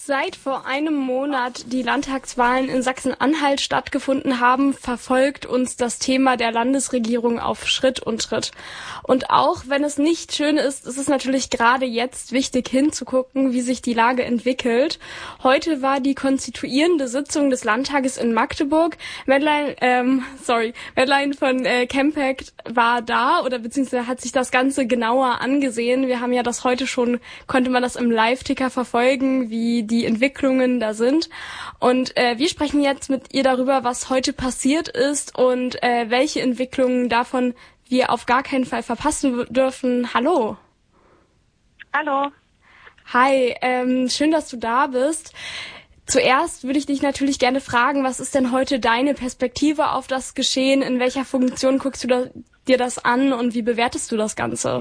Seit vor einem Monat die Landtagswahlen in Sachsen-Anhalt stattgefunden haben, verfolgt uns das Thema der Landesregierung auf Schritt und Tritt. Und auch wenn es nicht schön ist, ist es natürlich gerade jetzt wichtig hinzugucken, wie sich die Lage entwickelt. Heute war die konstituierende Sitzung des Landtages in Magdeburg. Madeleine von Campact war da oder beziehungsweise hat sich das Ganze genauer angesehen. Wir haben ja das heute schon, konnte man das im Live-Ticker verfolgen, wie die Entwicklungen da sind. Und wir sprechen jetzt mit ihr darüber, was heute passiert ist und welche Entwicklungen davon wir auf gar keinen Fall verpassen dürfen. Hallo. Hallo. Hi, schön, dass du da bist. Zuerst würde ich dich natürlich gerne fragen, was ist denn heute deine Perspektive auf das Geschehen? In welcher Funktion guckst du dir das an und wie bewertest du das Ganze?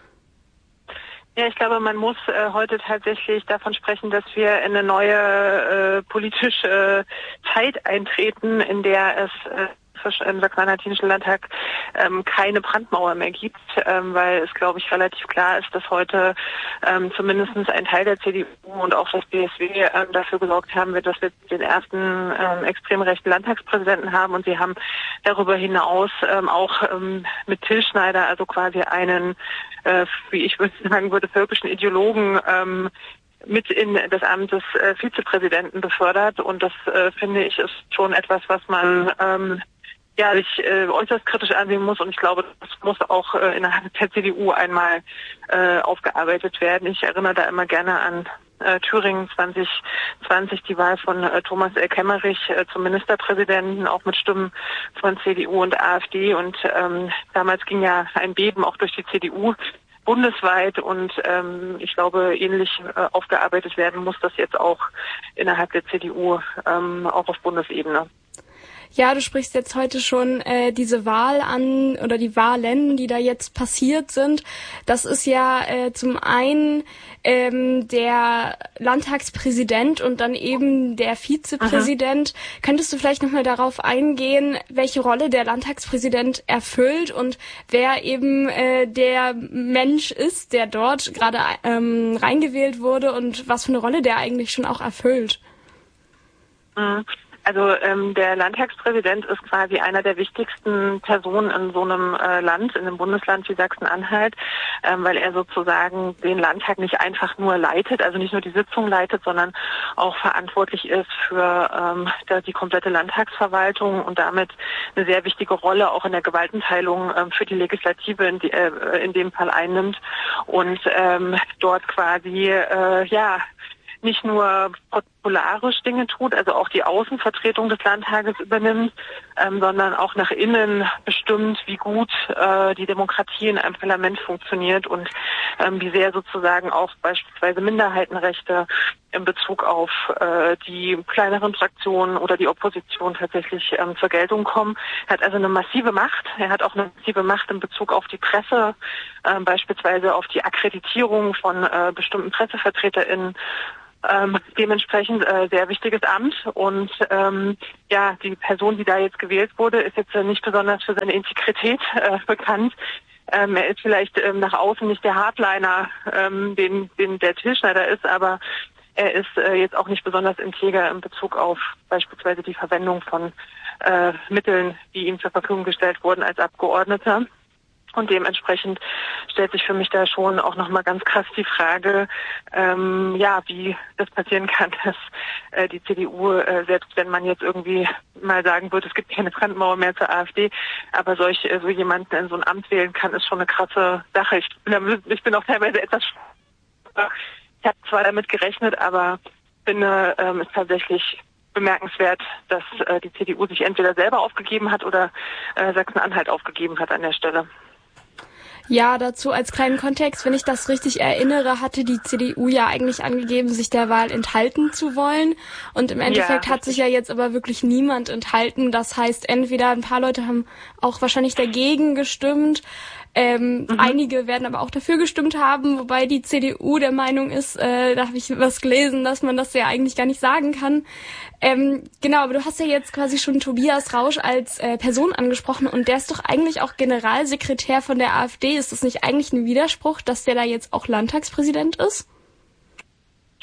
Ja, ich glaube, man muss heute tatsächlich davon sprechen, dass wir in eine neue politische Zeit eintreten, in der es im Sachsen-Anhaltinischen Landtag keine Brandmauer mehr gibt, weil es, glaube ich, relativ klar ist, dass heute zumindest ein Teil der CDU und auch das BSW dafür gesorgt haben wird, dass wir den ersten extrem rechten Landtagspräsidenten haben. Und sie haben darüber hinaus auch mit Till Schneider, also quasi einen, wie ich sagen würde, völkischen Ideologen, mit in das Amt des Vizepräsidenten befördert. Und das, finde ich, ist schon etwas, was man sich äußerst kritisch ansehen muss, und ich glaube, das muss auch innerhalb der CDU einmal aufgearbeitet werden. Ich erinnere da immer gerne an Thüringen 2020, die Wahl von Thomas L. Kemmerich zum Ministerpräsidenten, auch mit Stimmen von CDU und AfD, und damals ging ja ein Beben auch durch die CDU bundesweit, und ich glaube, ähnlich aufgearbeitet werden muss das jetzt auch innerhalb der CDU, auch auf Bundesebene. Ja, du sprichst jetzt heute schon diese Wahl an oder die Wahlen, die da jetzt passiert sind. Das ist ja zum einen der Landtagspräsident und dann eben der Vizepräsident. Aha. Könntest du vielleicht nochmal darauf eingehen, welche Rolle der Landtagspräsident erfüllt und wer eben der Mensch ist, der dort gerade reingewählt wurde und was für eine Rolle der eigentlich schon auch erfüllt? Mhm. Also der Landtagspräsident ist quasi einer der wichtigsten Personen in so einem Land, in einem Bundesland wie Sachsen-Anhalt, weil er sozusagen den Landtag nicht einfach nur leitet, also nicht nur die Sitzung leitet, sondern auch verantwortlich ist für die komplette Landtagsverwaltung und damit eine sehr wichtige Rolle auch in der Gewaltenteilung für die Legislative in dem Fall einnimmt und dort quasi nicht nur protokollarisch Dinge tut, also auch die Außenvertretung des Landtages übernimmt, sondern auch nach innen bestimmt, wie gut die Demokratie in einem Parlament funktioniert und wie sehr sozusagen auch beispielsweise Minderheitenrechte in Bezug auf die kleineren Fraktionen oder die Opposition tatsächlich zur Geltung kommen. Er hat also eine massive Macht. Er hat auch eine massive Macht in Bezug auf die Presse, beispielsweise auf die Akkreditierung von bestimmten PressevertreterInnen. Dementsprechend sehr wichtiges Amt, und die Person, die da jetzt gewählt wurde, ist jetzt nicht besonders für seine Integrität bekannt. Er ist vielleicht nach außen nicht der Hardliner, den der Till Schneider ist, aber er ist jetzt auch nicht besonders integer in Bezug auf beispielsweise die Verwendung von Mitteln, die ihm zur Verfügung gestellt wurden als Abgeordneter. Und dementsprechend stellt sich für mich da schon auch nochmal ganz krass die Frage, wie das passieren kann, dass die CDU, selbst wenn man jetzt irgendwie mal sagen würde, es gibt keine Brandmauer mehr zur AfD, aber so jemanden in so ein Amt wählen kann, ist schon eine krasse Sache. Ich bin auch teilweise etwas, ich habe zwar damit gerechnet, aber finde es tatsächlich bemerkenswert, dass die CDU sich entweder selber aufgegeben hat oder Sachsen-Anhalt aufgegeben hat an der Stelle. Ja, dazu als kleinen Kontext, wenn ich das richtig erinnere, hatte die CDU ja eigentlich angegeben, sich der Wahl enthalten zu wollen. Und im Endeffekt hat sich ja jetzt aber wirklich niemand enthalten. Das heißt, entweder ein paar Leute haben auch wahrscheinlich dagegen gestimmt, einige werden aber auch dafür gestimmt haben, wobei die CDU der Meinung ist, da habe ich was gelesen, dass man das ja eigentlich gar nicht sagen kann. Genau, aber du hast ja jetzt quasi schon Tobias Rausch als Person angesprochen, und der ist doch eigentlich auch Generalsekretär von der AfD. Ist das nicht eigentlich ein Widerspruch, dass der da jetzt auch Landtagspräsident ist?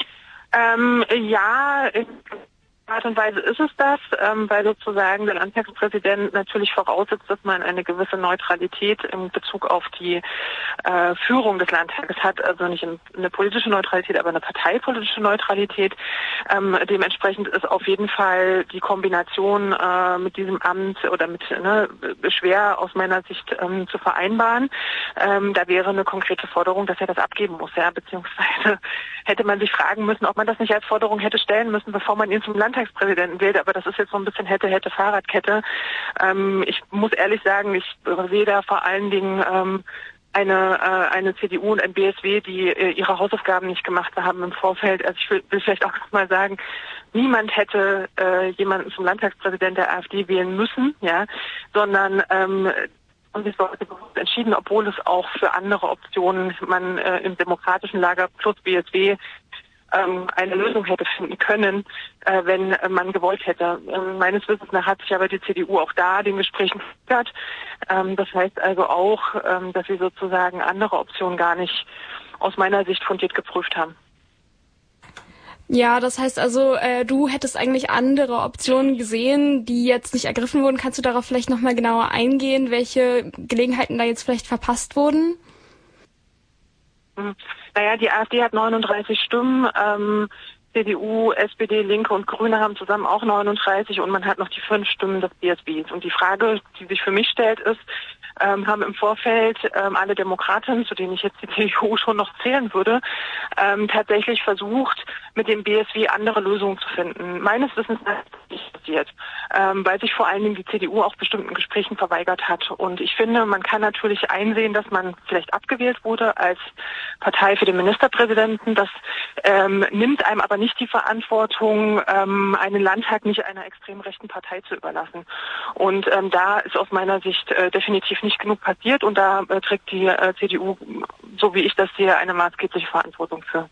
Ja, in Art und Weise ist es das, weil sozusagen der Landtagspräsident natürlich voraussetzt, dass man eine gewisse Neutralität in Bezug auf die Führung des Landtages hat, also nicht eine politische Neutralität, aber eine parteipolitische Neutralität. Dementsprechend ist auf jeden Fall die Kombination mit diesem Amt oder mit schwer aus meiner Sicht zu vereinbaren. Da wäre eine konkrete Forderung, dass er das abgeben muss, ja, beziehungsweise hätte man sich fragen müssen, ob man das nicht als Forderung hätte stellen müssen, bevor man ihn zum Landtagspräsidenten wählt, aber das ist jetzt so ein bisschen hätte Fahrradkette. Ich muss ehrlich sagen, ich sehe da vor allen Dingen eine CDU und ein BSW, die ihre Hausaufgaben nicht gemacht haben im Vorfeld. Also ich will vielleicht auch noch mal sagen, niemand hätte jemanden zum Landtagspräsidenten der AfD wählen müssen, ja, sondern und es wurde bewusst entschieden, obwohl es auch für andere Optionen man im demokratischen Lager plus BSW eine Lösung hätte finden können, wenn man gewollt hätte. Meines Wissens nach hat sich aber die CDU auch da den Gesprächen verweigert. Das heißt also auch, dass sie sozusagen andere Optionen gar nicht aus meiner Sicht fundiert geprüft haben. Ja, das heißt also, du hättest eigentlich andere Optionen gesehen, die jetzt nicht ergriffen wurden. Kannst du darauf vielleicht nochmal genauer eingehen, welche Gelegenheiten da jetzt vielleicht verpasst wurden? Naja, die AfD hat 39 Stimmen, CDU, SPD, Linke und Grüne haben zusammen auch 39 und man hat noch die 5 Stimmen des BSWs. Und die Frage, die sich für mich stellt, ist, haben im Vorfeld alle Demokraten, zu denen ich jetzt die CDU schon noch zählen würde, tatsächlich versucht, mit dem BSW andere Lösungen zu finden. Meines Wissens ist das nicht passiert, weil sich vor allen Dingen die CDU auch bestimmten Gesprächen verweigert hat. Und ich finde, man kann natürlich einsehen, dass man vielleicht abgewählt wurde als Partei für den Ministerpräsidenten. Das nimmt einem aber nicht die Verantwortung, einen Landtag nicht einer extrem rechten Partei zu überlassen. Und da ist aus meiner Sicht definitiv nicht genug passiert und da trägt die CDU, so wie ich das sehe, eine maßgebliche Verantwortung für.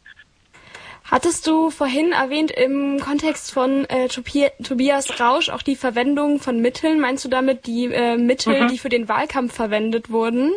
Hattest du vorhin erwähnt im Kontext von Tobias Rausch auch die Verwendung von Mitteln? Meinst du damit die Mittel, die für den Wahlkampf verwendet wurden?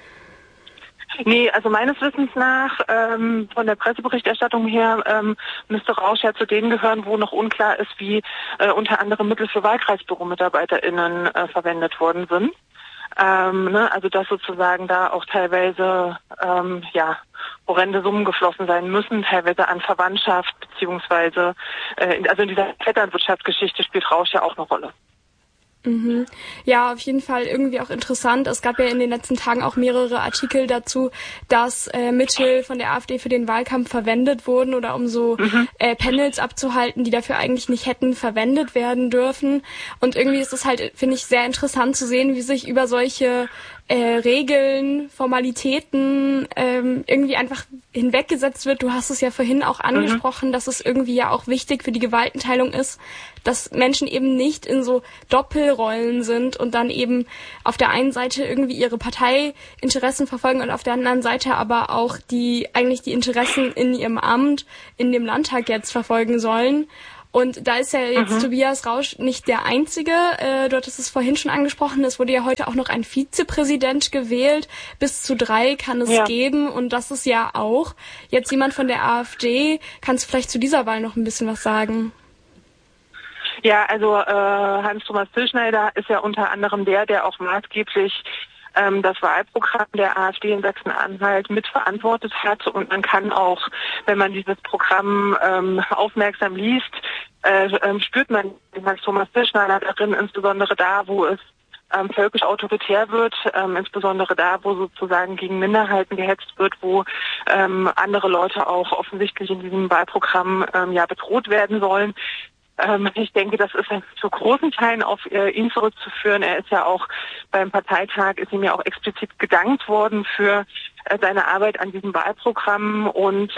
Nee, also meines Wissens nach, von der Presseberichterstattung her, müsste Rausch ja zu denen gehören, wo noch unklar ist, wie unter anderem Mittel für WahlkreisbüroMitarbeiterInnen verwendet worden sind. Also dass sozusagen da auch teilweise horrende Summen geflossen sein müssen, teilweise an Verwandtschaft, beziehungsweise also in dieser Vetternwirtschaftsgeschichte spielt Rausch ja auch eine Rolle. Mhm. Ja, auf jeden Fall irgendwie auch interessant. Es gab ja in den letzten Tagen auch mehrere Artikel dazu, dass Mittel von der AfD für den Wahlkampf verwendet wurden oder um so Panels abzuhalten, die dafür eigentlich nicht hätten verwendet werden dürfen. Und irgendwie ist es halt, finde ich, sehr interessant zu sehen, wie sich über solche Regeln, Formalitäten irgendwie einfach hinweggesetzt wird. Du hast es ja vorhin auch angesprochen, dass es irgendwie ja auch wichtig für die Gewaltenteilung ist, dass Menschen eben nicht in so Doppelrollen sind und dann eben auf der einen Seite irgendwie ihre Parteiinteressen verfolgen und auf der anderen Seite aber auch die Interessen in ihrem Amt, in dem Landtag jetzt verfolgen sollen. Und da ist ja jetzt Tobias Rausch nicht der Einzige. Du hattest es vorhin schon angesprochen. Es wurde ja heute auch noch ein Vizepräsident gewählt. Bis zu 3 kann es geben. Und das ist ja auch jetzt jemand von der AfD. Kannst du vielleicht zu dieser Wahl noch ein bisschen was sagen? Ja, also Hans-Thomas Tilschneider ist ja unter anderem der auch maßgeblich das Wahlprogramm der AfD in Sachsen-Anhalt mitverantwortet hat. Und man kann auch, wenn man dieses Programm aufmerksam liest, spürt man den Hans-Thomas Tilschneider darin, insbesondere da, wo es völkisch autoritär wird, insbesondere da, wo sozusagen gegen Minderheiten gehetzt wird, wo andere Leute auch offensichtlich in diesem Wahlprogramm bedroht werden sollen. Ich denke, das ist zu großen Teilen auf ihn zurückzuführen. Er ist ja auch beim Parteitag, ist ihm ja auch explizit gedankt worden für seine Arbeit an diesem Wahlprogramm. Und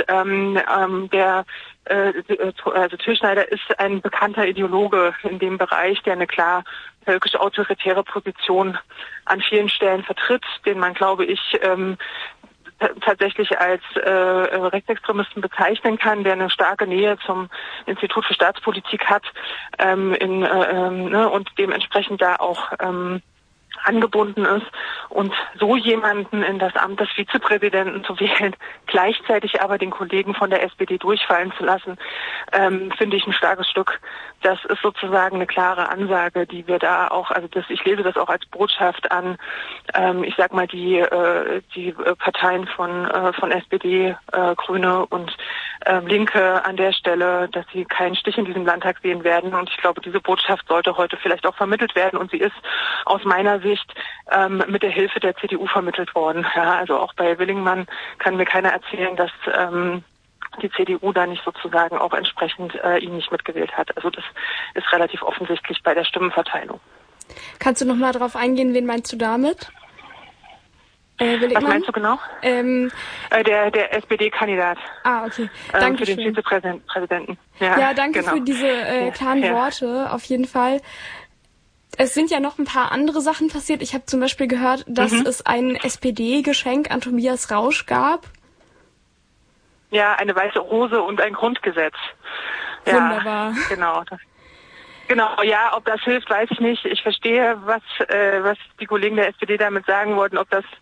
Tilschneider ist ein bekannter Ideologe in dem Bereich, der eine klar völkisch-autoritäre Position an vielen Stellen vertritt, den man, glaube ich, tatsächlich als Rechtsextremisten bezeichnen kann, der eine starke Nähe zum Institut für Staatspolitik hat und dementsprechend da auch angebunden ist, und so jemanden in das Amt des Vizepräsidenten zu wählen, gleichzeitig aber den Kollegen von der SPD durchfallen zu lassen, finde ich ein starkes Stück. Das ist sozusagen eine klare Ansage, die wir da auch, also ich lese das auch als Botschaft an, ich sag mal die Parteien von SPD, Grüne und Linke an der Stelle, dass sie keinen Stich in diesem Landtag sehen werden. Und ich glaube, diese Botschaft sollte heute vielleicht auch vermittelt werden, und sie ist aus meiner Sicht mit der Hilfe der CDU vermittelt worden. Ja, also auch bei Willingmann kann mir keiner erzählen, dass die CDU da nicht sozusagen auch entsprechend ihn nicht mitgewählt hat. Also das ist relativ offensichtlich bei der Stimmenverteilung. Kannst du noch mal drauf eingehen, wen meinst du damit? Was meinst du genau? Der SPD-Kandidat. Ah, okay. Danke für den Vizepräsidenten. Ja, danke genau. Für diese klaren Worte, auf jeden Fall. Es sind ja noch ein paar andere Sachen passiert. Ich habe zum Beispiel gehört, dass es ein SPD-Geschenk an Tobias Rausch gab. Ja, eine weiße Rose und ein Grundgesetz. Ja, wunderbar. Genau, ja, ob das hilft, weiß ich nicht. Ich verstehe, was die Kollegen der SPD damit sagen wollten. Ob das,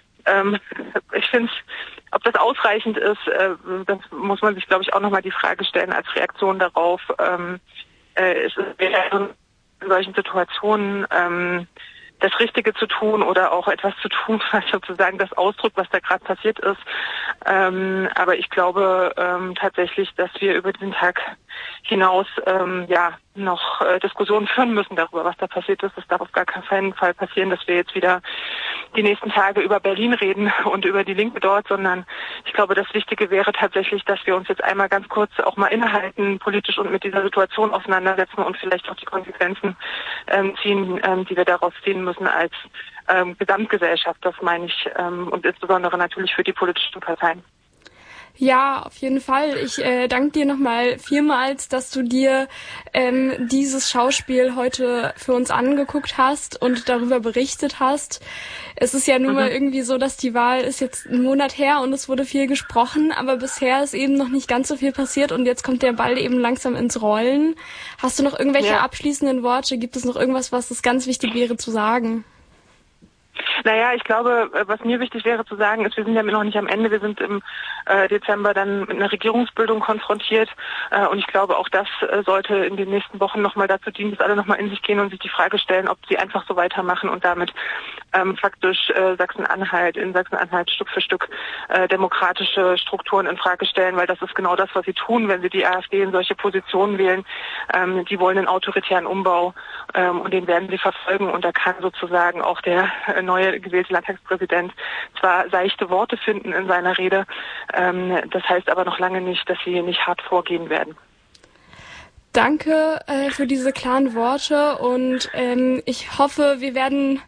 ob das ausreichend ist, das muss man sich, glaube ich, auch nochmal die Frage stellen als Reaktion darauf. Es ist in solchen Situationen das Richtige zu tun oder auch etwas zu tun, was sozusagen das ausdrückt, was da gerade passiert ist. Aber ich glaube tatsächlich, dass wir über diesen Tag hinaus noch Diskussionen führen müssen darüber, was da passiert ist. Es darf auf gar keinen Fall passieren, dass wir jetzt wieder die nächsten Tage über Berlin reden und über die Linke dort, sondern ich glaube, das Wichtige wäre tatsächlich, dass wir uns jetzt einmal ganz kurz auch mal innehalten, politisch, und mit dieser Situation auseinandersetzen und vielleicht auch die Konsequenzen ziehen, die wir daraus ziehen müssen als Gesamtgesellschaft, das meine ich, und insbesondere natürlich für die politischen Parteien. Ja, auf jeden Fall. Ich danke dir nochmal vielmals, dass du dir dieses Schauspiel heute für uns angeguckt hast und darüber berichtet hast. Es ist ja nun mal irgendwie so, dass die Wahl ist jetzt einen Monat her und es wurde viel gesprochen, aber bisher ist eben noch nicht ganz so viel passiert und jetzt kommt der Ball eben langsam ins Rollen. Hast du noch irgendwelche abschließenden Worte? Gibt es noch irgendwas, was es ganz wichtig wäre zu sagen? Naja, ich glaube, was mir wichtig wäre zu sagen, ist, wir sind ja noch nicht am Ende. Wir sind im Dezember dann mit einer Regierungsbildung konfrontiert. Und ich glaube, auch das sollte in den nächsten Wochen nochmal dazu dienen, dass alle nochmal in sich gehen und sich die Frage stellen, ob sie einfach so weitermachen und damit faktisch in Sachsen-Anhalt Stück für Stück demokratische Strukturen in Frage stellen, weil das ist genau das, was sie tun, wenn sie die AfD in solche Positionen wählen. Die wollen einen autoritären Umbau und den werden sie verfolgen. Und da kann sozusagen auch der neue gewählte Landtagspräsident zwar seichte Worte finden in seiner Rede, das heißt aber noch lange nicht, dass sie nicht hart vorgehen werden. Danke für diese klaren Worte und ich hoffe, wir werden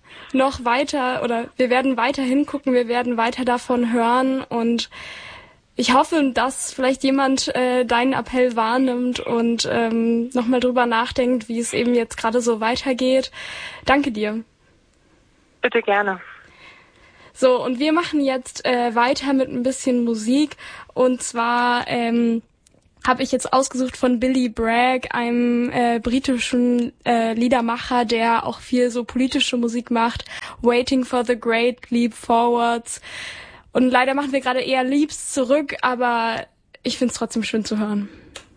weiter hingucken, wir werden weiter davon hören und ich hoffe, dass vielleicht jemand deinen Appell wahrnimmt und nochmal drüber nachdenkt, wie es eben jetzt gerade so weitergeht. Danke dir. Bitte gerne. So, und wir machen jetzt weiter mit ein bisschen Musik. Und zwar habe ich jetzt ausgesucht von Billy Bragg, einem britischen Liedermacher, der auch viel so politische Musik macht. Waiting for the Great Leap Forwards. Und leider machen wir gerade eher Leaps zurück, aber ich finde es trotzdem schön zu hören.